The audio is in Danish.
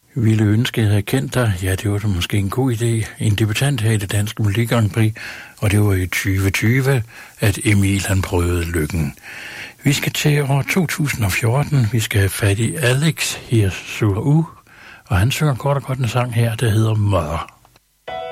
Ville ønske, at jeg havde kendt dig. Ja, det var da måske en god idé. En debutant her i det danske Melodi Grand Prix, og det var i 2020, at Emil han prøvede lykken. Vi skal til år 2014. Vi skal have fat i Alex Hirsuru, og han synger kort og godt en sang her, der hedder Mother.